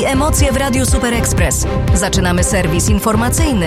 i emocje w Radiu Super Express. Zaczynamy serwis informacyjny.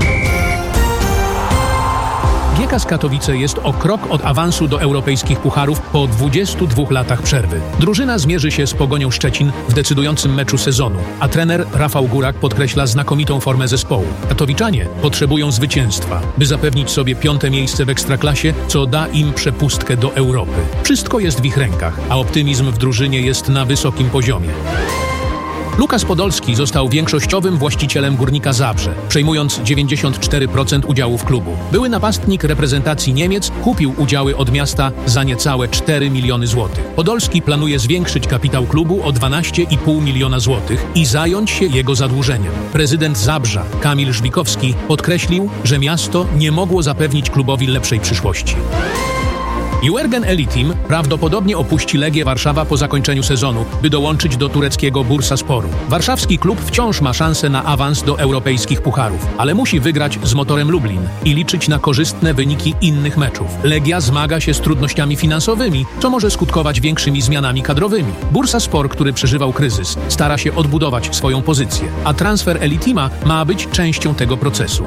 GKS Katowice jest o krok od awansu do europejskich pucharów po 22 latach przerwy. Drużyna zmierzy się z Pogonią Szczecin w decydującym meczu sezonu, a trener Rafał Górak podkreśla znakomitą formę zespołu. Katowiczanie potrzebują zwycięstwa, by zapewnić sobie 5. miejsce w Ekstraklasie, co da im przepustkę do Europy. Wszystko jest w ich rękach, a optymizm w drużynie jest na wysokim poziomie. Lukas Podolski został większościowym właścicielem Górnika Zabrze, przejmując 94% udziałów klubu. Były napastnik reprezentacji Niemiec kupił udziały od miasta za niecałe 4 miliony złotych. Podolski planuje zwiększyć kapitał klubu o 12,5 miliona złotych i zająć się jego zadłużeniem. Prezydent Zabrza, Kamil Żbikowski, podkreślił, że miasto nie mogło zapewnić klubowi lepszej przyszłości. Jurgen Elitim prawdopodobnie opuści Legię Warszawa po zakończeniu sezonu, by dołączyć do tureckiego Bursasporu. Warszawski klub wciąż ma szansę na awans do europejskich pucharów, ale musi wygrać z Motorem Lublin i liczyć na korzystne wyniki innych meczów. Legia zmaga się z trudnościami finansowymi, co może skutkować większymi zmianami kadrowymi. Bursaspor, który przeżywał kryzys, stara się odbudować swoją pozycję, a transfer Elitima ma być częścią tego procesu.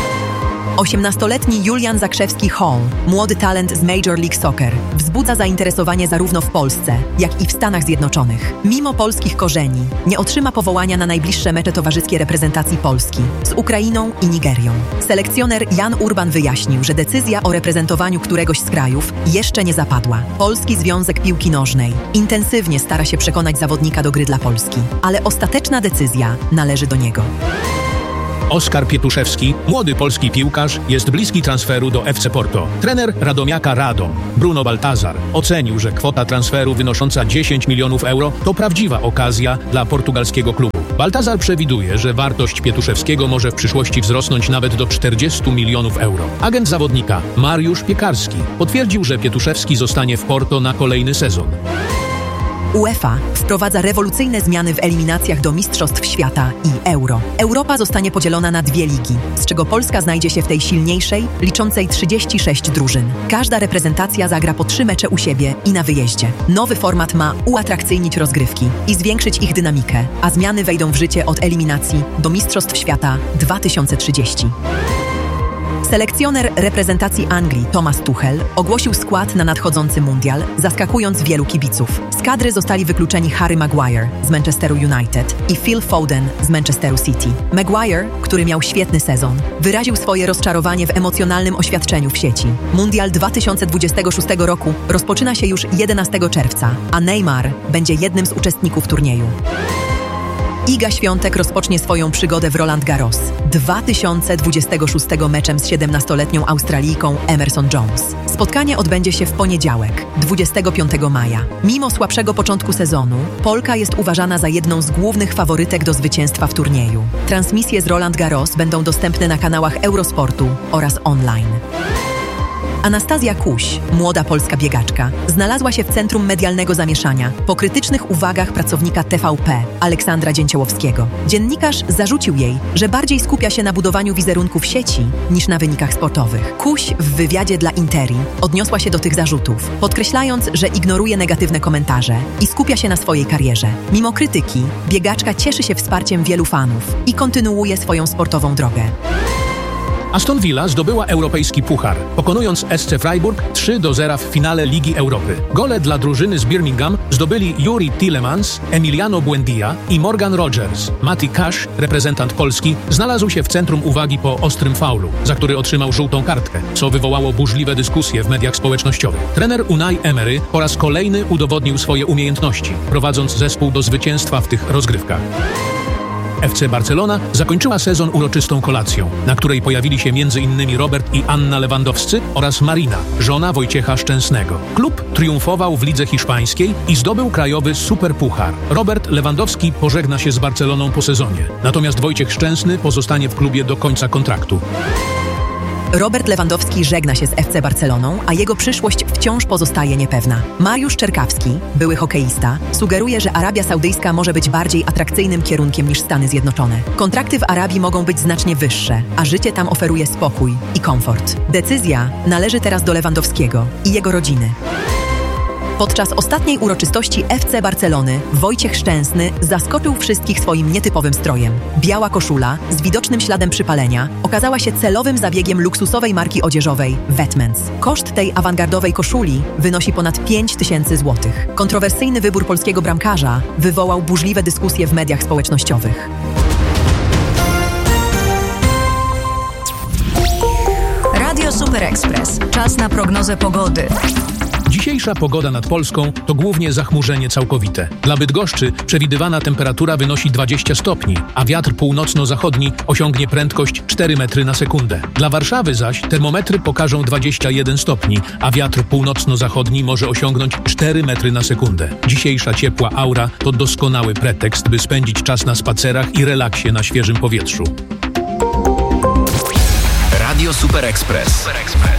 18-letni Julian Zakrzewski-Hall, młody talent z Major League Soccer, wzbudza zainteresowanie zarówno w Polsce, jak i w Stanach Zjednoczonych. Mimo polskich korzeni, nie otrzyma powołania na najbliższe mecze towarzyskie reprezentacji Polski z Ukrainą i Nigerią. Selekcjoner Jan Urban wyjaśnił, że decyzja o reprezentowaniu któregoś z krajów jeszcze nie zapadła. Polski Związek Piłki Nożnej intensywnie stara się przekonać zawodnika do gry dla Polski, ale ostateczna decyzja należy do niego. Oskar Pietuszewski, młody polski piłkarz, jest bliski transferu do FC Porto. Trener Radomiaka Radom, Bruno Baltazar, ocenił, że kwota transferu wynosząca 10 milionów euro to prawdziwa okazja dla portugalskiego klubu. Baltazar przewiduje, że wartość Pietuszewskiego może w przyszłości wzrosnąć nawet do 40 milionów euro. Agent zawodnika Mariusz Piekarski potwierdził, że Pietuszewski zostanie w Porto na kolejny sezon. UEFA wprowadza rewolucyjne zmiany w eliminacjach do Mistrzostw Świata i Euro. Europa zostanie podzielona na 2 ligi, z czego Polska znajdzie się w tej silniejszej, liczącej 36 drużyn. Każda reprezentacja zagra po 3 mecze u siebie i na wyjeździe. Nowy format ma uatrakcyjnić rozgrywki i zwiększyć ich dynamikę, a zmiany wejdą w życie od eliminacji do Mistrzostw Świata 2030. Selekcjoner reprezentacji Anglii Thomas Tuchel ogłosił skład na nadchodzący mundial, zaskakując wielu kibiców. Z kadry zostali wykluczeni Harry Maguire z Manchesteru United i Phil Foden z Manchesteru City. Maguire, który miał świetny sezon, wyraził swoje rozczarowanie w emocjonalnym oświadczeniu w sieci. Mundial 2026 roku rozpoczyna się już 11 czerwca, a Neymar będzie jednym z uczestników turnieju. Iga Świątek rozpocznie swoją przygodę w Roland Garros 2026 meczem z 17-letnią Australijką Emerson Jones. Spotkanie odbędzie się w poniedziałek, 25 maja. Mimo słabszego początku sezonu, Polka jest uważana za jedną z głównych faworytek do zwycięstwa w turnieju. Transmisje z Roland Garros będą dostępne na kanałach Eurosportu oraz online. Anastazja Kuś, młoda polska biegaczka, znalazła się w centrum medialnego zamieszania po krytycznych uwagach pracownika TVP, Aleksandra Dzięciołowskiego. Dziennikarz zarzucił jej, że bardziej skupia się na budowaniu wizerunku w sieci niż na wynikach sportowych. Kuś w wywiadzie dla Interi odniosła się do tych zarzutów, podkreślając, że ignoruje negatywne komentarze i skupia się na swojej karierze. Mimo krytyki, biegaczka cieszy się wsparciem wielu fanów i kontynuuje swoją sportową drogę. Aston Villa zdobyła europejski puchar, pokonując SC Freiburg 3-0 w finale Ligi Europy. Gole dla drużyny z Birmingham zdobyli Yuri Tillemans, Emiliano Buendia i Morgan Rogers. Mati Cash, reprezentant Polski, znalazł się w centrum uwagi po ostrym faulu, za który otrzymał żółtą kartkę, co wywołało burzliwe dyskusje w mediach społecznościowych. Trener Unai Emery po raz kolejny udowodnił swoje umiejętności, prowadząc zespół do zwycięstwa w tych rozgrywkach. FC Barcelona zakończyła sezon uroczystą kolacją, na której pojawili się m.in. Robert i Anna Lewandowscy oraz Marina, żona Wojciecha Szczęsnego. Klub triumfował w lidze hiszpańskiej i zdobył krajowy superpuchar. Robert Lewandowski pożegna się z Barceloną po sezonie, natomiast Wojciech Szczęsny pozostanie w klubie do końca kontraktu. Robert Lewandowski żegna się z FC Barceloną, a jego przyszłość wciąż pozostaje niepewna. Mariusz Czerkawski, były hokeista, sugeruje, że Arabia Saudyjska może być bardziej atrakcyjnym kierunkiem niż Stany Zjednoczone. Kontrakty w Arabii mogą być znacznie wyższe, a życie tam oferuje spokój i komfort. Decyzja należy teraz do Lewandowskiego i jego rodziny. Podczas ostatniej uroczystości FC Barcelony Wojciech Szczęsny zaskoczył wszystkich swoim nietypowym strojem. Biała koszula z widocznym śladem przypalenia okazała się celowym zabiegiem luksusowej marki odzieżowej Vetments. Koszt tej awangardowej koszuli wynosi ponad 5000 zł. Kontrowersyjny wybór polskiego bramkarza wywołał burzliwe dyskusje w mediach społecznościowych. Radio Super Express. Czas na prognozę pogody. Dzisiejsza pogoda nad Polską to głównie zachmurzenie całkowite. Dla Bydgoszczy przewidywana temperatura wynosi 20 stopni, a wiatr północno-zachodni osiągnie prędkość 4 metry na sekundę. Dla Warszawy zaś termometry pokażą 21 stopni, a wiatr północno-zachodni może osiągnąć 4 metry na sekundę. Dzisiejsza ciepła aura to doskonały pretekst, by spędzić czas na spacerach i relaksie na świeżym powietrzu. Radio Super Express.